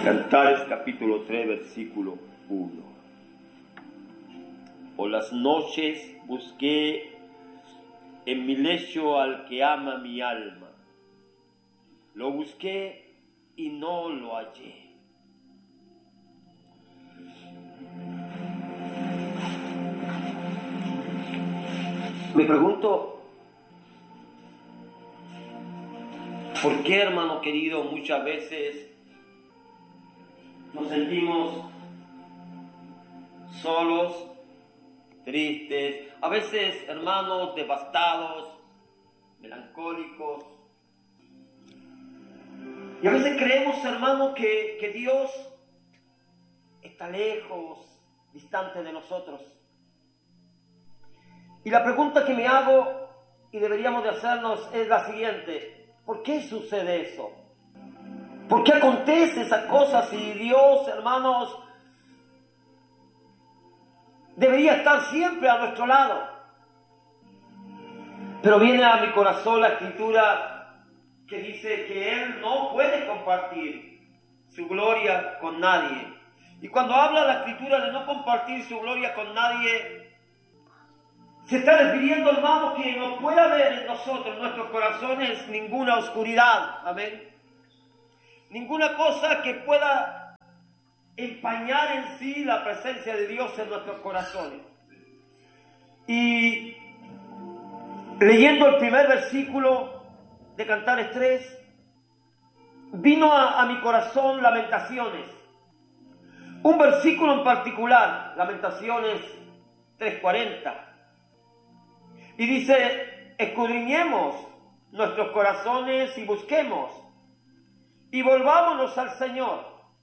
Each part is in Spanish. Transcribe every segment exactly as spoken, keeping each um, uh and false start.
Cantares capítulo tres, versículo uno. Por las noches busqué en mi lecho al que ama mi alma. Lo busqué y no lo hallé. Me pregunto, ¿por qué, hermano querido, muchas veces nos sentimos solos, tristes, a veces, hermanos, devastados, melancólicos? Y a veces creemos, hermano, que, que Dios está lejos, distante de nosotros. Y la pregunta que me hago y deberíamos de hacernos es la siguiente: ¿por qué sucede eso? ¿Por qué acontece esa cosa si Dios, hermanos, debería estar siempre a nuestro lado? Pero viene a mi corazón la escritura que dice que Él no puede compartir su gloria con nadie. Y cuando habla la escritura de no compartir su gloria con nadie, se está refiriendo, hermano, que no puede haber en nosotros, en nuestros corazones, ninguna oscuridad. Amén. Ninguna cosa que pueda empañar en sí la presencia de Dios en nuestros corazones. Y leyendo el primer versículo de Cantares tres, vino a, a mi corazón Lamentaciones. Un versículo en particular, Lamentaciones tres cuarenta. Y dice: escudriñemos nuestros corazones y busquemos, y volvámonos al Señor.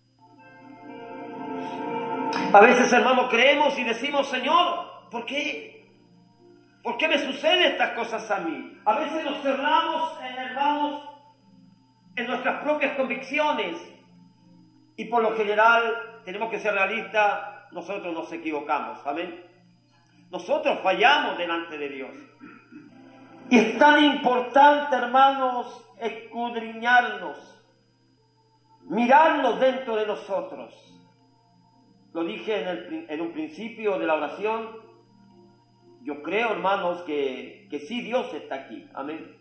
A veces, hermanos, creemos y decimos: Señor, ¿por qué? ¿Por qué me suceden estas cosas a mí? A veces nos cerramos, hermanos, en nuestras propias convicciones. Y por lo general, tenemos que ser realistas, nosotros nos equivocamos. Amén. Nosotros fallamos delante de Dios. Y es tan importante, hermanos, escudriñarnos, mirarnos dentro de nosotros. Lo dije en, el, en un principio de la oración. Yo creo, hermanos, que, que sí, Dios está aquí. Amén.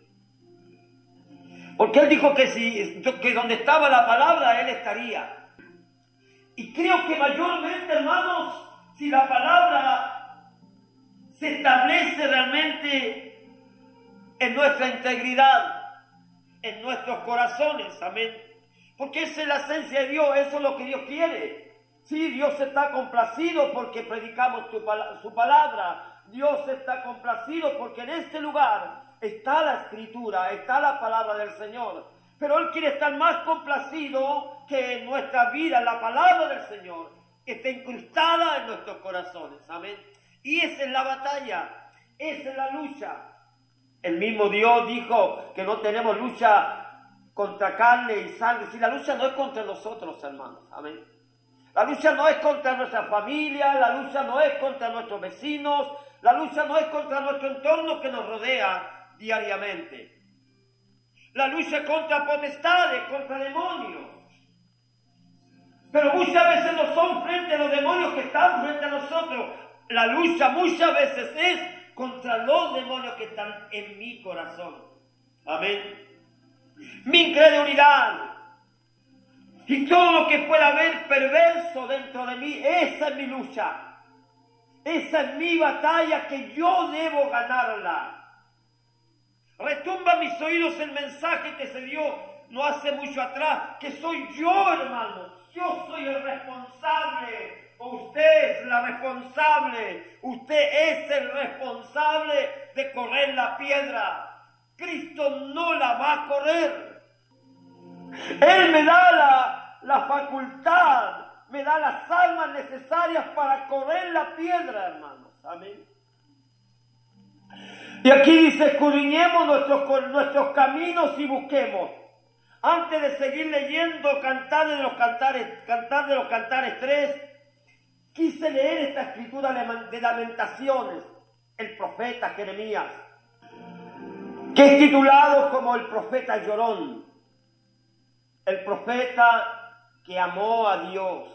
Porque Él dijo que, si, que donde estaba la palabra, Él estaría. Y creo que mayormente, hermanos, si la palabra se establece realmente en nuestra integridad, en nuestros corazones, amén. Porque esa es la esencia de Dios, eso es lo que Dios quiere. Sí, Dios está complacido porque predicamos tu, su palabra. Dios está complacido porque en este lugar está la escritura, está la palabra del Señor. Pero Él quiere estar más complacido que en nuestra vida la palabra del Señor esté incrustada en nuestros corazones, amén. Y esa es la batalla, esa es la lucha. El mismo Dios dijo que no tenemos lucha contra carne y sangre. Si la lucha no es contra nosotros, hermanos, amén. La lucha no es contra nuestra familia, la lucha no es contra nuestros vecinos, la lucha no es contra nuestro entorno que nos rodea diariamente. La lucha es contra potestades, contra demonios. Pero muchas veces no son frente a los demonios que están frente a nosotros. La lucha muchas veces es contra los demonios que están en mi corazón. Amén. Mi incredulidad y todo lo que pueda haber perverso dentro de mí, esa es mi lucha. Esa es mi batalla que yo debo ganarla. Retumba en mis oídos el mensaje que se dio no hace mucho atrás, que soy yo, hermanos. Yo soy el responsable. Usted es la responsable, usted es el responsable de correr la piedra. Cristo no la va a correr. Él me da la, la facultad, me da las armas necesarias para correr la piedra, hermanos. Amén. Y aquí dice: escudriñemos nuestros, nuestros caminos y busquemos. Antes de seguir leyendo Cantar de los Cantares, Cantar de los Cantares tres, quise leer esta escritura de Lamentaciones, el profeta Jeremías, que es titulado como el profeta llorón, el profeta que amó a Dios.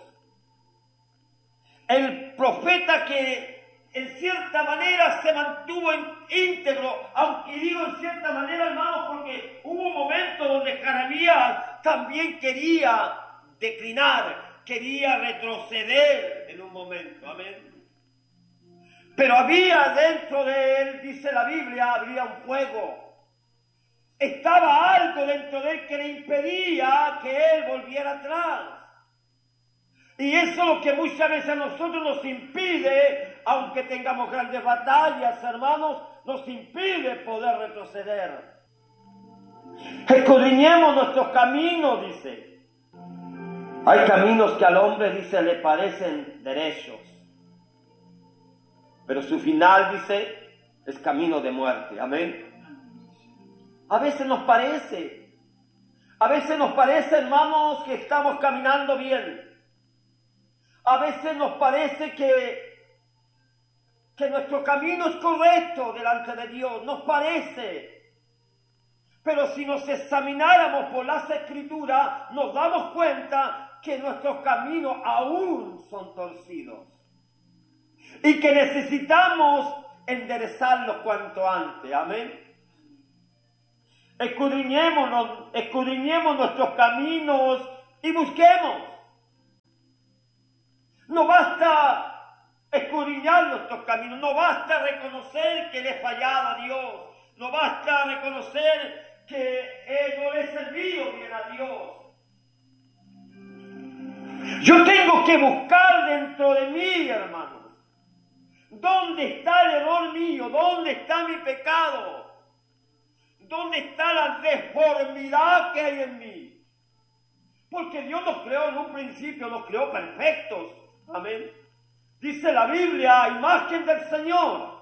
El profeta que en cierta manera se mantuvo íntegro, aunque digo en cierta manera, hermanos, porque hubo un momento donde Jeremías también quería declinar, quería retroceder en un momento, amén. Pero había dentro de él, dice la Biblia, había un fuego. Estaba algo dentro de él que le impedía que él volviera atrás. Y eso es lo que muchas veces a nosotros nos impide, aunque tengamos grandes batallas, hermanos, nos impide poder retroceder. Escudriñemos nuestros caminos, dice. Hay caminos que al hombre, dice, le parecen derechos. Pero su final, dice, es camino de muerte. Amén. A veces nos parece, a veces nos parece, hermanos, que estamos caminando bien. A veces nos parece que, que nuestro camino es correcto delante de Dios, nos parece. Pero si nos examináramos por las Escrituras, nos damos cuenta que nuestros caminos aún son torcidos. Y que necesitamos enderezarlos cuanto antes. Amén. Escudriñémonos, escudriñemos nuestros caminos y busquemos. No basta escudriñar nuestros caminos, no basta reconocer que le he fallado a Dios, no basta reconocer que eh, no le he servido bien a Dios. Yo tengo que buscar dentro de mí, hermanos, ¿dónde está el error mío? ¿Dónde está mi pecado? ¿Dónde está la deformidad que hay en mí? Porque Dios nos creó en un principio, nos creó perfectos. Amén. Dice la Biblia, imagen del Señor.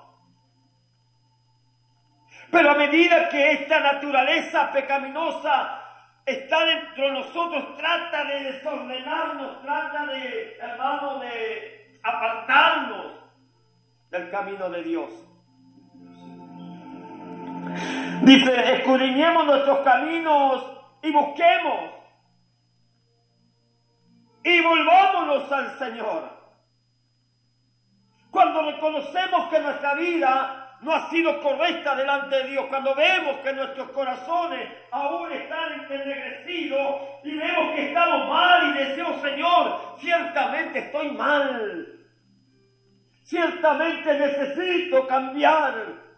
Pero a medida que esta naturaleza pecaminosa está dentro de nosotros, trata de desordenarnos, trata de, hermano, de apartarnos del camino de Dios. Dice, escudriñemos nuestros caminos y busquemos. Y volvámonos al Señor. Cuando reconocemos que nuestra vida no ha sido correcta delante de Dios, cuando vemos que nuestros corazones aún están entenebrecidos y vemos que estamos mal y decimos, Señor, ciertamente estoy mal. Ciertamente necesito cambiar.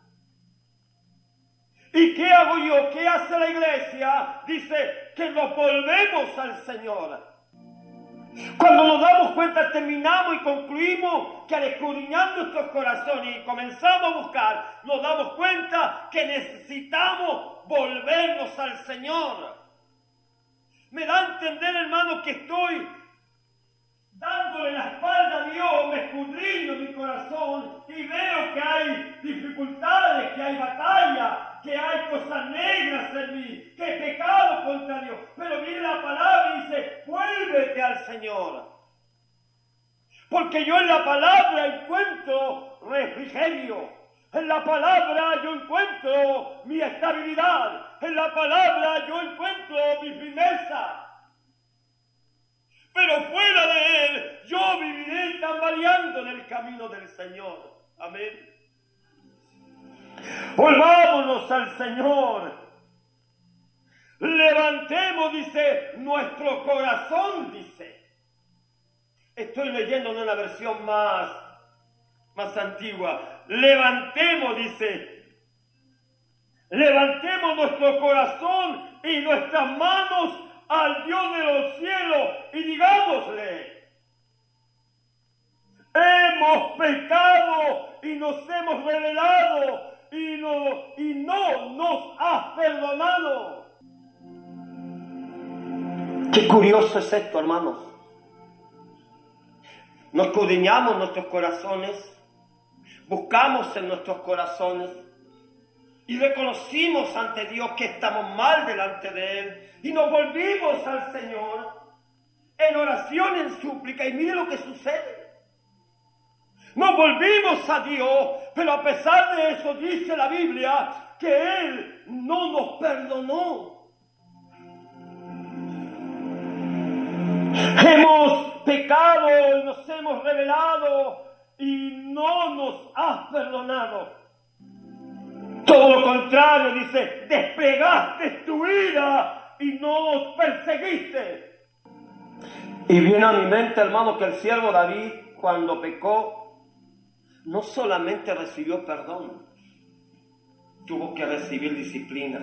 ¿Y qué hago yo? ¿Qué hace la iglesia? Dice que nos volvemos al Señor. Cuando nos damos cuenta, terminamos y concluimos que al escudriñar nuestros corazones y comenzamos a buscar, nos damos cuenta que necesitamos volvernos al Señor. Me da a entender, hermano, que estoy dándole la espalda a Dios, me escudriño mi corazón y veo que hay dificultades, que hay batallas, que hay cosas negras en mí, que he pecado contra Dios. Pero viene la palabra y dice, vuélvete al Señor. Porque yo en la palabra encuentro refrigerio. En la palabra yo encuentro mi estabilidad. En la palabra yo encuentro mi firmeza. Pero fuera de Él, yo viviré tambaleando en el camino del Señor. Amén. Volvámonos al Señor. Levantemos, dice, nuestro corazón, dice. Estoy leyendo en una versión más, más antigua. Levantemos, dice. Levantemos nuestro corazón y nuestras manos al Dios de los cielos y digámosle, hemos pecado y nos hemos rebelado y no, y no nos has perdonado. Qué curioso es esto, hermanos. Nos escudriñamos nuestros corazones, buscamos en nuestros corazones y reconocimos ante Dios que estamos mal delante de Él. Y nos volvimos al Señor en oración, en súplica. Y mire lo que sucede. Nos volvimos a Dios, pero a pesar de eso dice la Biblia que Él no nos perdonó. Hemos pecado y nos hemos rebelado y no nos has perdonado. Todo lo contrario, dice, desplegaste tu ira y nos perseguiste. Y viene a mi mente, hermano, que el siervo David, cuando pecó, no solamente recibió perdón, tuvo que recibir disciplina.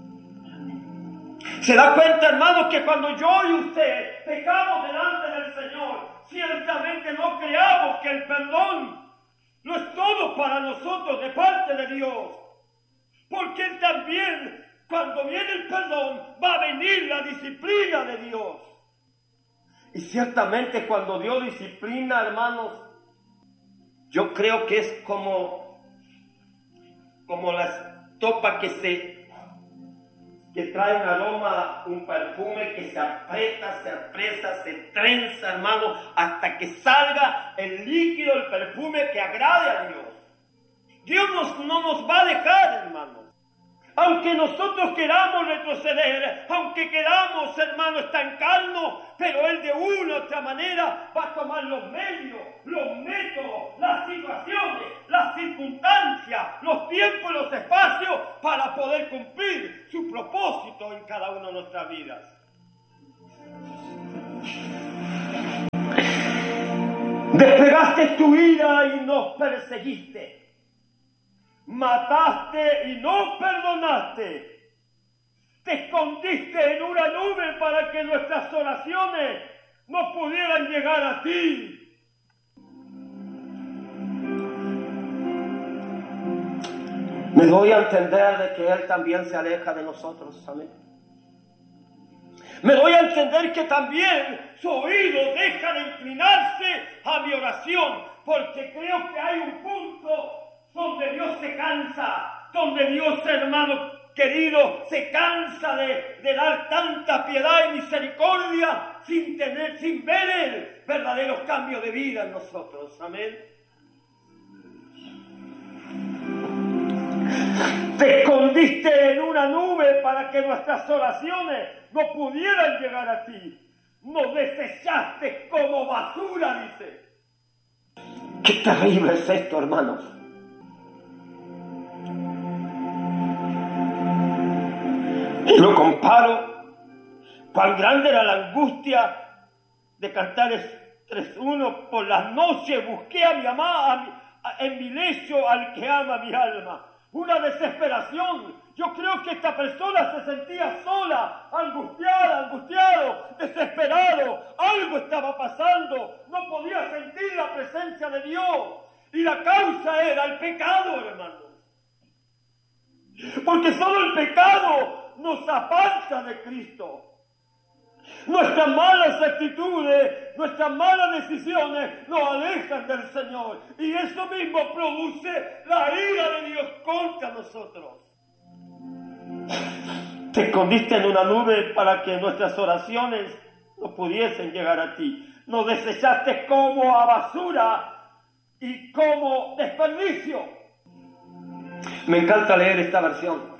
¿Se da cuenta, hermanos, que cuando yo y usted pecamos delante del Señor, ciertamente no creamos que el perdón no es todo para nosotros de parte de Dios? Porque Él también, cuando viene el perdón, va a venir la disciplina de Dios. Y ciertamente cuando Dios disciplina, hermanos, yo creo que es como, como la estopa que se que trae un aroma, un perfume que se aprieta, se apresa, se trenza, hermano, hasta que salga el líquido, el perfume que agrade a Dios. Dios nos, no nos va a dejar, hermanos. Aunque nosotros queramos retroceder, aunque queramos, hermano, estancarnos, pero Él de una u otra manera va a tomar los medios, los métodos, las situaciones, las circunstancias, los tiempos y los espacios para poder cumplir su propósito en cada una de nuestras vidas. Desplegaste tu ira y nos perseguiste. Mataste y no perdonaste. Te escondiste en una nube para que nuestras oraciones no pudieran llegar a ti. Me doy a entender de que Él también se aleja de nosotros. Amén. Me doy a entender que también su oído deja de inclinarse a mi oración, porque creo que hay un punto donde Dios se cansa, donde Dios, hermano querido, se cansa de, de dar tanta piedad y misericordia sin tener, sin ver el verdadero cambio de vida en nosotros. Amén. Te escondiste en una nube para que nuestras oraciones no pudieran llegar a ti. Nos desechaste como basura, dice. Qué terrible es esto, hermanos. Y lo comparo, cuán grande era la angustia de Cantares tres uno. Por las noches busqué a mi amada, a mi, a, en mi lecho al que ama mi alma. Una desesperación. Yo creo que esta persona se sentía sola, angustiada, angustiado, desesperado. Algo estaba pasando. No podía sentir la presencia de Dios. Y la causa era el pecado, hermanos. Porque solo el pecado nos aparta de Cristo. Nuestras malas actitudes, nuestras malas decisiones nos alejan del Señor. Y eso mismo produce la ira de Dios contra nosotros. Te escondiste en una nube para que nuestras oraciones no pudiesen llegar a ti. Nos desechaste como a basura y como desperdicio. Me encanta leer esta versión.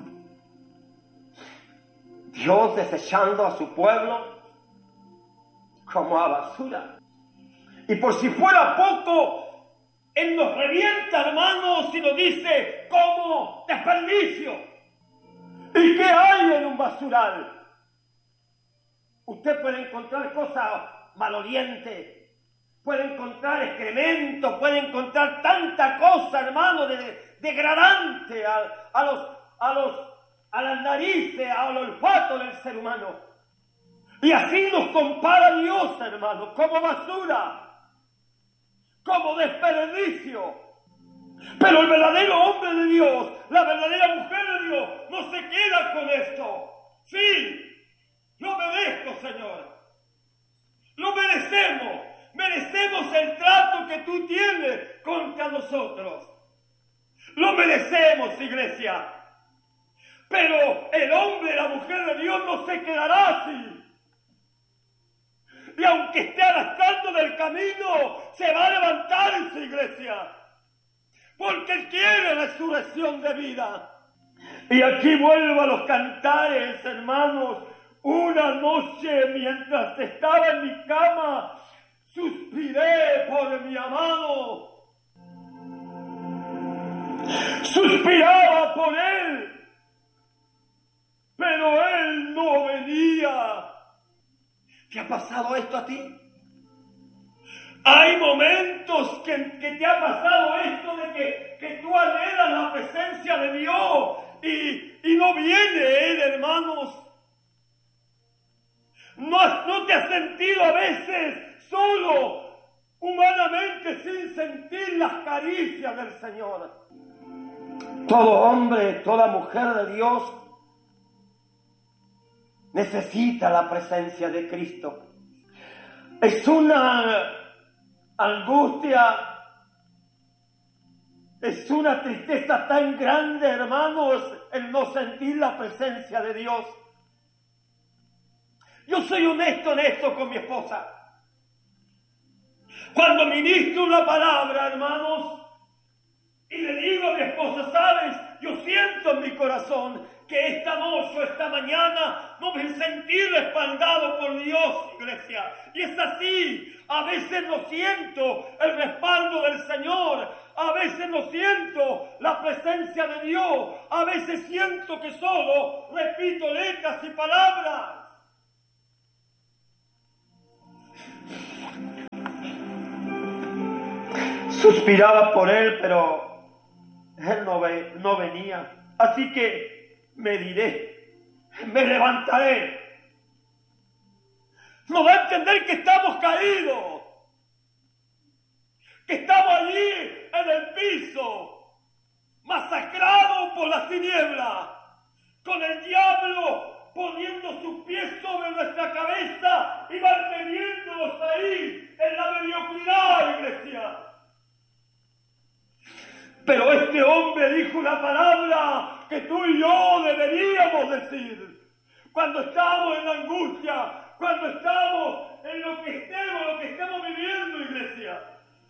Dios desechando a su pueblo como a basura. Y por si fuera poco, Él nos revienta, hermanos, y nos dice como desperdicio. ¿Y qué hay en un basural? Usted puede encontrar cosas malolientes, puede encontrar excrementos, puede encontrar tanta cosa, hermano, de, degradante a, a los, a los a las narices, al olfato del ser humano. Y así nos compara Dios, hermano, como basura, como desperdicio. Pero el verdadero hombre de Dios, la verdadera mujer de Dios, no se queda con esto. Sí, lo merezco, Señor. Lo merecemos. Merecemos el trato que tú tienes contra nosotros. Lo merecemos, iglesia. Pero el hombre, la mujer de Dios no se quedará así. Y aunque esté arrastrando del camino, se va a levantar en su iglesia. Porque Él quiere resurrección de vida. Y aquí vuelvo a los cantares, hermanos. Una noche, mientras estaba en mi cama, suspiré por mi amado. Suspiraba por él, pero él no venía. ¿Te ha pasado esto a ti? Hay momentos que, que te ha pasado esto de que, que tú anhelas la presencia de Dios y, y no viene Él, hermanos. No, has, no te has sentido a veces solo, humanamente, sin sentir las caricias del Señor. Todo hombre, toda mujer de Dios necesita la presencia de Cristo. Es una angustia, es una tristeza tan grande, hermanos, el no sentir la presencia de Dios. Yo soy honesto en esto con mi esposa. Cuando ministro una palabra, hermanos, y le digo a mi esposa, ¿sabes? Yo siento en mi corazón que esta noche o esta mañana no me sentí respaldado por Dios, iglesia. Y es así. A veces no siento el respaldo del Señor. A veces no siento la presencia de Dios. A veces siento que solo repito letras y palabras. Suspiraba por él, pero él no, ve, no venía. Así que me diré, me levantaré. Nos da a entender que estamos caídos, que estamos allí en el piso, masacrados por las tinieblas, con el diablo poniendo sus pies sobre nuestra cabeza y manteniéndonos ahí en la mediocridad, iglesia. Pero este hombre dijo una palabra que tú y yo deberíamos decir. Cuando estamos en la angustia, cuando estamos en lo que estemos, lo que estamos viviendo, iglesia.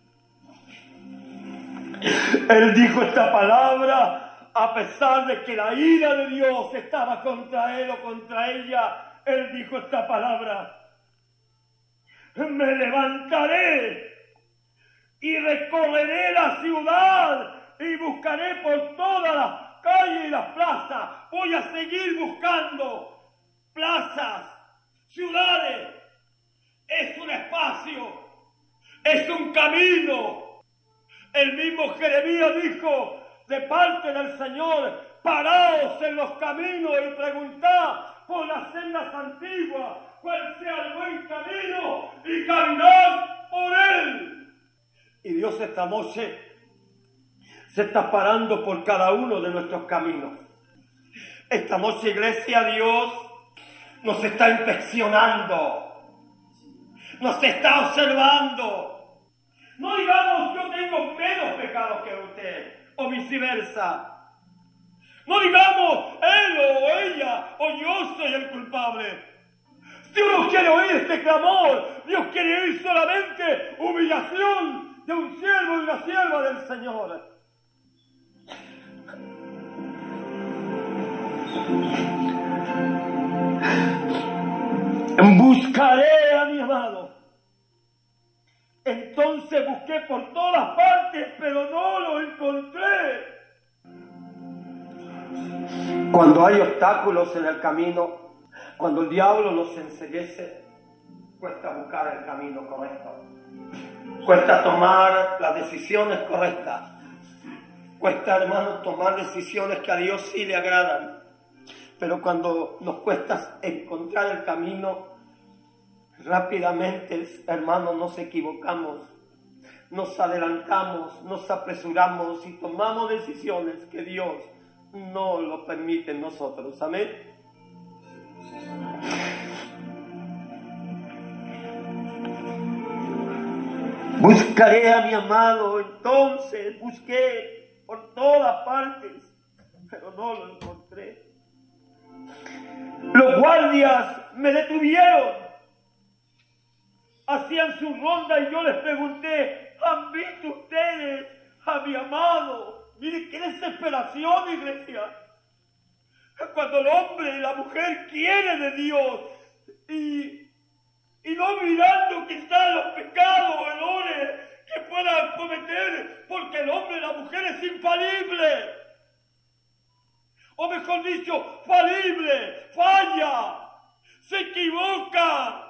Él dijo esta palabra a pesar de que la ira de Dios estaba contra él o contra ella. Él dijo esta palabra: me levantaré y recorreré la ciudad y buscaré por todas las calles y las plazas. Voy a seguir buscando plazas, ciudades. Es un espacio, es un camino. El mismo Jeremías dijo de parte del Señor: paraos en los caminos y preguntad por las sendas antiguas cuál sea el buen camino y caminad por él. Y Dios esta noche se está parando por cada uno de nuestros caminos. Esta noche, iglesia, Dios nos está inspeccionando, nos está observando. No digamos yo tengo menos pecados que usted, o viceversa. No digamos él o ella, o yo soy el culpable. Dios no quiere oír este clamor. Dios quiere oír solamente humillación de un siervo y una sierva del Señor. Buscaré a mi amado. Entonces busqué por todas partes, pero no lo encontré. Cuando hay obstáculos en el camino, cuando el diablo nos enceguece, cuesta buscar el camino correcto. Cuesta tomar las decisiones correctas. Cuesta, hermanos, tomar decisiones que a Dios sí le agradan. Pero cuando nos cuesta encontrar el camino, rápidamente, hermanos, nos equivocamos, nos adelantamos, nos apresuramos y tomamos decisiones que Dios no lo permite en nosotros. Amén. Buscaré a mi amado. Entonces busqué por todas partes, pero no lo encontré. Los guardias me detuvieron, hacían su ronda y yo les pregunté: ¿han visto ustedes a mi amado? Mire qué desesperación, iglesia. Cuando el hombre y la mujer quieren de Dios y, y no mirando quizás los pecados o errores que puedan cometer, porque el hombre y la mujer es infalible, o mejor dicho, falible, falla, se equivoca.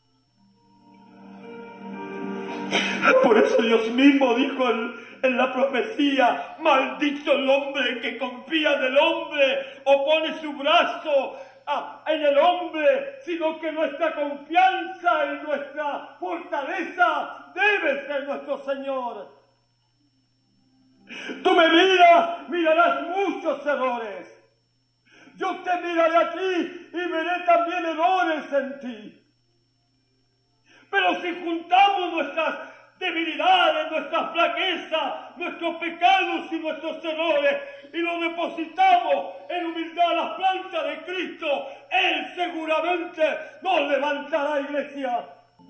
Por eso Dios mismo dijo en, en la profecía: maldito el hombre que confía en el hombre o pone su brazo a, en el hombre, sino que nuestra confianza y nuestra fortaleza debe ser nuestro Señor. Tú me miras, mirarás muchos errores. Yo te miraré a ti y veré también errores en ti. Pero si juntamos nuestras debilidades, nuestras flaquezas, nuestros pecados y nuestros errores y los depositamos en humildad a las plantas de Cristo, Él seguramente nos levantará, iglesia.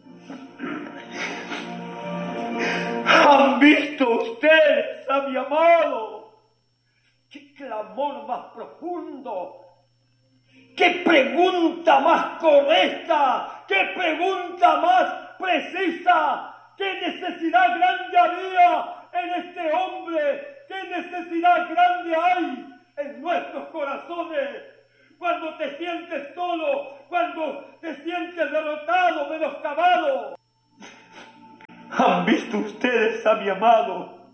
¿Han visto ustedes a mi amado? ¡Qué clamor más profundo! ¡Qué pregunta más correcta! ¡Qué pregunta más precisa! ¡Qué necesidad grande había en este hombre! ¡Qué necesidad grande hay en nuestros corazones! Cuando te sientes solo, cuando te sientes derrotado, menoscabado. ¿Han visto ustedes a mi amado?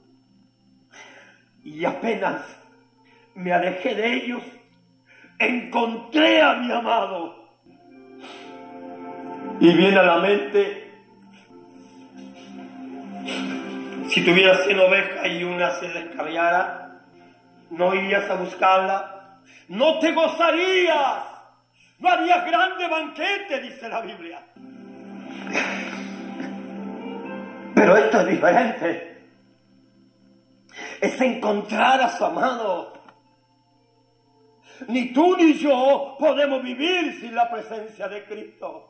Y apenas me alejé de ellos, encontré a mi amado. Y viene a la mente: si tuvieras cien ovejas y una se descarriara, ¿no irías a buscarla? ¿No te gozarías? ¿No harías grande banquete?, dice la Biblia. Pero esto es diferente. Es encontrar a su amado. Ni tú ni yo podemos vivir sin la presencia de Cristo.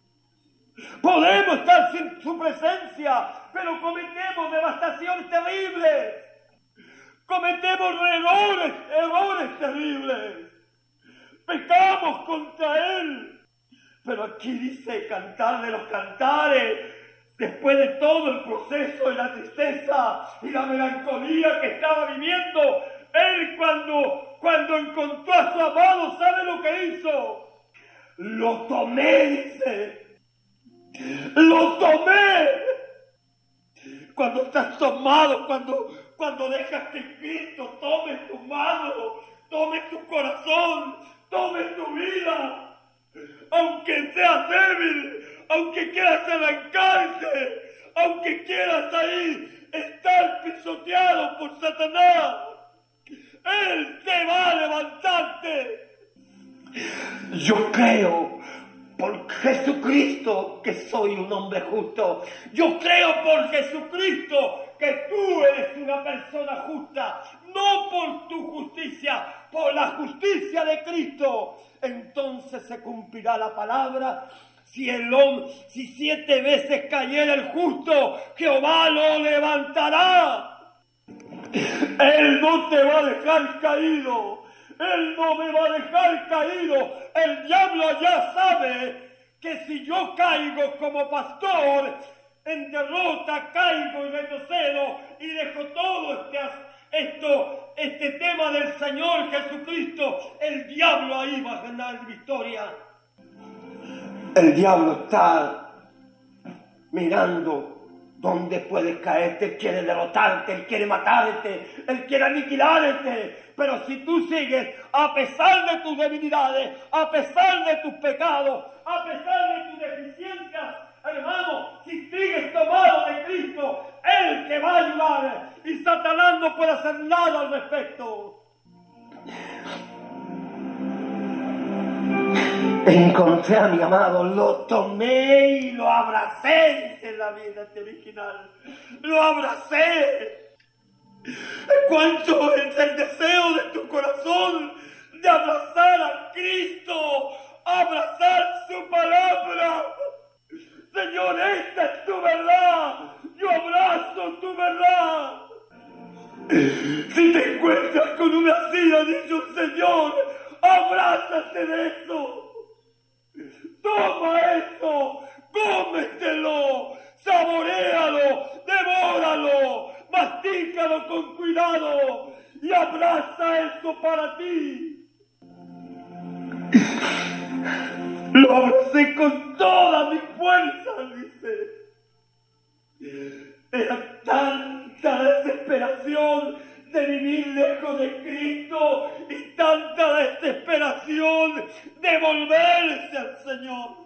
Podemos estar sin su presencia, pero cometemos devastaciones terribles. Cometemos errores, errores terribles. Pecamos contra Él. Pero aquí dice: cantar de los cantares. Después de todo el proceso y la tristeza y la melancolía que estaba viviendo, Él cuando, cuando encontró a su amado, ¿sabe lo que hizo? Lo tomé, dice. Lo tomé. Cuando estás tomado, cuando, cuando dejas que Cristo tome tu mano, tome tu corazón, tome tu vida, aunque seas débil, aunque quieras arrancarte, aunque quieras ahí estar pisoteado por Satanás, Él te va a levantarte. Yo creo por Jesucristo que soy un hombre justo. Yo creo por Jesucristo que tú eres una persona justa, no por tu justicia, por la justicia de Cristo. Entonces se cumplirá la palabra: si el hombre, si siete veces cayera el justo, Jehová lo levantará. Él no te va a dejar caído. Él no me va a dejar caído. El diablo ya sabe que si yo caigo como pastor en derrota, caigo y retrocedo y dejo todo este, esto, este tema del Señor Jesucristo, el diablo ahí va a ganar victoria. El diablo está mirando dónde puedes caerte. Él quiere derrotarte, Él quiere matarte, Él quiere aniquilarte. Pero si tú sigues, a pesar de tus debilidades, a pesar de tus pecados, a pesar de tus deficiencias, hermano, si sigues tomado de Cristo, Él te va a ayudar y Satanás no puede hacer nada al respecto. Encontré a mi amado, lo tomé y lo abracé, dice la Biblia original. Lo abracé. ¿Cuánto es el deseo de tu corazón de abrazar a Cristo, abrazar su palabra? Señor, esta es tu verdad. Yo abrazo tu verdad. Si te encuentras con una silla, dice el Señor, abraza Agárrate de eso. Toma eso. Cómetelo. Saboréalo. Devóralo. Mastícalo con cuidado. Y abraza eso para ti. Lo abracé con toda mi fuerza, dice. Era tanta desesperación de vivir lejos de Cristo y tanta desesperación de volverse al Señor.